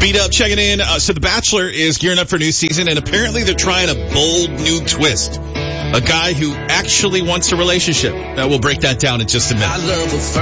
Beat Up checking in. So The Bachelor is gearing up for a new season, and apparently they're trying a bold new twist. A guy who actually wants a relationship. We'll break that down in just a minute.